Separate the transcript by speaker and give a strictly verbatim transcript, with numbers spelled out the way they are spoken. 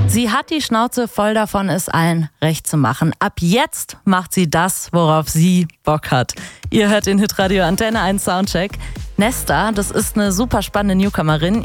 Speaker 1: Sie hat die Schnauze voll davon, es allen recht zu machen. Ab jetzt macht sie das, worauf sie Bock hat. Ihr hört den Hitradio Antenne eins Soundcheck. Nesta, das ist eine super spannende Newcomerin.